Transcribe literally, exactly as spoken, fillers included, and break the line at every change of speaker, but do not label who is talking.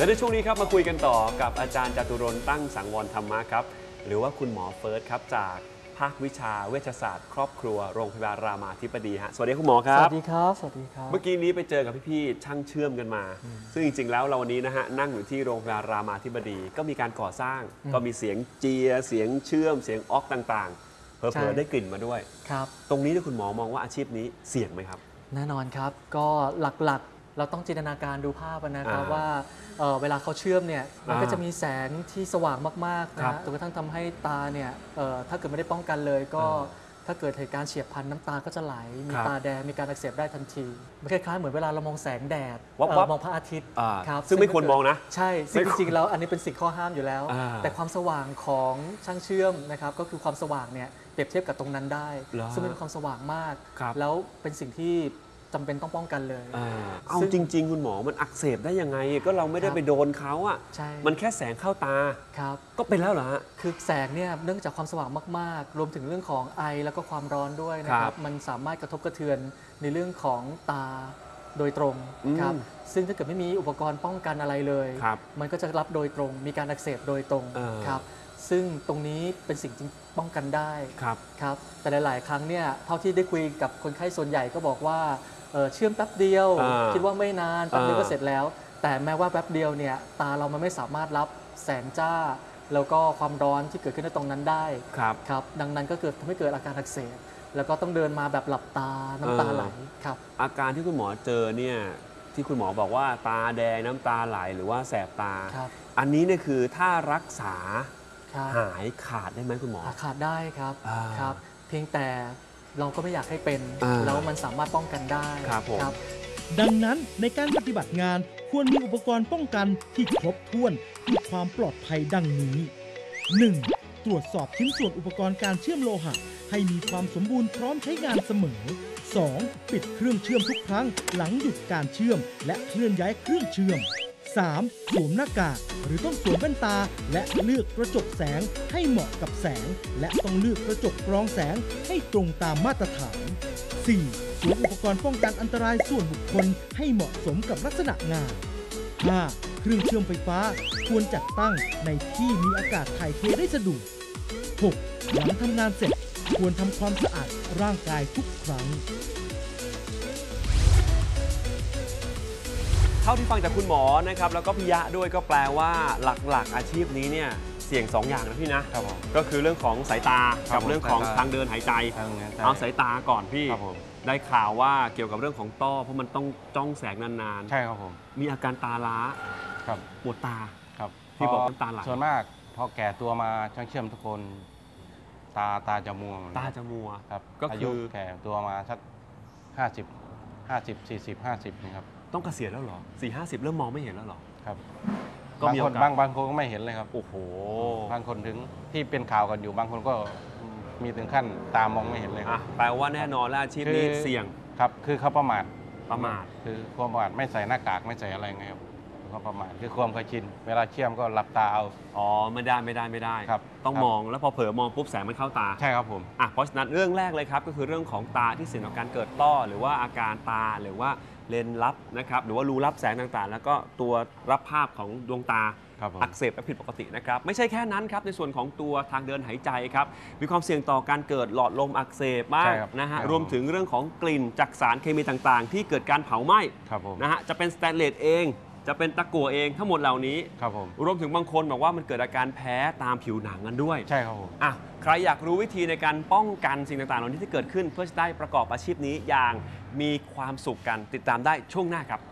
และในช่วงนี้ครับมาคุยกันต่อกับอาจารย์จตุรนต์ตั้งสังวรธรรมะครับหรือว่าคุณหมอเฟิร์สครับจากภาควิชาเวชศาสตร์ครอบครัวโรงพยาบาลรามาธิบดีฮะสวัสดีคุณหมอครับ
สวัสดีครับสวัสดีครับ
เมื่อกี้นี้ไปเจอกับพี่ๆช่างเชื่อมกันมาซึ่งจริงๆแล้วเราวันนี้นะฮะนั่งอยู่ที่โรงพยาบาลรามาธิบดีก็มีการก่อสร้างก็มีเสียงเจียเสียงเชื่อมเสียงออกต่างๆเผลอๆได้กลิ่นมาด้วย
ครับ
ตรงนี้ที่คุณหมอมองว่าอาชีพนี้เสี่ยงไหมครับ
แน่นอนครับก็หลักๆเราต้องจินตนาการดูภาพนะครับว่าเ, เวลาเขาเชื่อมเนี่ยมันก็จะมีแสงที่สว่างมากๆนะจนกระทั่งทำให้ตาเนี่ยถ้าเกิดไม่ได้ป้องกันเลยก็ถ้าเกิดเหตุการณ์เฉียบพลันน้ำตาก็จะไหลมีตาแดงมีการอักเสบได้ทันทีมันคล้ายๆเหมือนเวลาเรามองแสงแดดมองพระอาทิตย์
ครับซึ่งไม่ควรมองนะ
ใช่ซึ่งจริงๆแล้วอันนี้เป็นสิ่งข้อห้ามอยู่แล้วแต่ความสว่างของช่างเชื่อมนะครับก็คือความสว่างเนี่ยเปรียบเทียบกับตรงนั้นได้ซึ่งเป็นความสว่างมากแล้วเป็นสิ่งที่จำเป็นต้องป้องกันเลย
เอาจริงๆคุณหมอมันอักเสบได้ยังไงก็เราไม่ได้ไปโดนเขาอ่ะมันแค่แสงเข้าตา
ครับ
ก็เป็นแล้วเหรอฮะ
คือแสงเนี่ยเนื่องจากความสว่างมากๆรวมถึงเรื่องของไอแล้วก็ความร้อนด้วยนะครับมันสามารถกระทบกระเทือนในเรื่องของตาโดยตรงครับซึ่งถ้าเกิดไม่มีอุปกรณ์ป้องกันอะไรเลยมันก็จะรับโดยตรงมีการอักเสบโดยตรงครับซึ่งตรงนี้เป็นสิ่งที่ป้องกันได้
ครับ
ครับแต่หลายๆครั้งเนี่ยเท่าที่ได้คุยกับคนไข้ส่วนใหญ่ก็บอกว่าเชื่อมแป๊บเดียวคิดว่าไม่นานแป๊บเดียวก็เสร็จแล้วแต่แม้ว่าแป๊บเดียวเนี่ยตาเรามันไม่สามารถรับแสงจ้าแล้วก็ความร้อนที่เกิดขึ้นในตรงนั้นได้
ครับ
ครับดังนั้นก็เกิดทำให้เกิดอาการอักเสบแล้วก็ต้องเดินมาแบบหลับตาน้ำตาไหลครับ
อาการที่คุณหมอเจอเนี่ยที่คุณหมอบอกว่าตาแดงน้ำตาไหลหรือว่าแสบตาอันนี้เนี่ยคือถ้ารักษาหายขาดได้ไหมคุณหมอ
ขาดได้ครับครับเพียงแต่เราก็ไม่อยากให้เป็นแล้วมันสามารถป้องกันได้
ครับผม
ดังนั้นในการปฏิบัติงานควรมีอุปกรณ์ป้องกันที่ครบถ้วนเพื่อความปลอดภัยดังนี้ หนึ่ง. ตรวจสอบชิ้นส่วนอุปกรณ์การเชื่อมโลหะให้มีความสมบูรณ์พร้อมใช้งานเสมอ สอง. ปิดเครื่องเชื่อมทุกครั้งหลังหยุดการเชื่อมและเคลื่อนย้ายเครื่องเชื่อม สาม. สวมหน้ากากหรือต้องสวมแว่นตาและเลือกกระจกแสงให้เหมาะกับแสงและต้องเลือกกระจกกรองแสงให้ตรงตามมาตรฐาน สี่. สวมอุปกรณ์ป้องกันอันตรายส่วนบุคคลให้เหมาะสมกับลักษณะงาน ห้า. เครื่องเชื่อมไฟฟ้าควรจัดตั้งในที่มีอากาศถ่ายเทได้สะดวก หก. หลังทำงานเสร็จควรทำความสะอาดร่างกายทุกครั้ง
เท่าที่ฟังจากคุณหมอนะครับแล้วก็พิยะด้วยก็แปลว่าหลักๆอาชีพนี้เนี่ยเสี่ยงสองอย่างนะพี่นะก็คือเรื่องของสายตากับเรื่องของทางเดินหายใจเอาสายตาก่อนพี่ได้ข่าวว่าเกี่ยวกับเรื่องของต้อเพราะมันต้องจ้องแสงนานๆ
ใช่ครับผม
มีอาการตาล้าปวดตาที่บอกน้ำตาไหล
ส่วนมากพอแก่ตัวมาช่างเชื่อมทุกคนตาตาจะมัว
ตาจะมัว
ครับก็คือแก่ตัวมาสักห้าสิบห้าสิบสี่สิบห้าสิบนี่ครับ
ต้องเกษียณแล้วเหรอสี่ห้าสิบเริ่มมองไม่เห็นแล้วเหรอ
ครับ
ก็มี
บางบางคนก็ไม่เห็นเลยครับ
โอ้โห
บางคนถึงที่เป็นข่าวกันอยู่บางคนก็มีถึงขั้นตามองไม่เห็นเลย
แปลว่าแน่นอนแล้วอาชีพนี้เสี่ยง
ครับคือเขาประมาท
ประมาท
คือความประมาทไม่ใส่หน้ากากไม่ใส่อะไรไงครับเขาประมาทคือความเคยชินเวลาเชื่อมก็หลับตาเอา
อ๋อไม่ได้ไม่ได้ไม่ได้
ครับ
ต้องมองแล้วพอเผลอมองปุ๊บแสงมันเข้าตา
ใช่ครับผม
อ่ะเพราะฉะนั้นเรื่องแรกเลยครับก็คือเรื่องของตาที่เสี่ยงต่อการเกิดต้อหรือว่าอาการตาหรือว่าเลนส์ลับนะครับหรือว่ารูรับแสงต่างๆแล้วก็ตัวรับภาพของดวงตาอักเสบและผิดปกตินะครับไม่ใช่แค่นั้นครับในส่วนของตัวทางเดินหายใจครับมีความเสี่ยงต่อการเกิดหลอดลมอักเสบมากนะฮะรวมถึงเรื่องของกลิ่นจากสารเคมีต่างๆที่เกิดการเผาไหม้นะฮะจะเป็นสแตนเลสเองจะเป็นตะกั่วเองทั้งหมดเหล่านี้
ครับผม
รวมถึงบางคนบอกว่ามันเกิดอาการแพ้ตามผิวหนังกันด้วย
ใช่ครับผม
อ่ะใครอยากรู้วิธีในการป้องกันสิ่งต่างๆเหล่านี้ที่เกิดขึ้นเพื่อจะได้ประกอบอาชีพนี้อย่างมีความสุขกันติดตามได้ช่วงหน้าครับ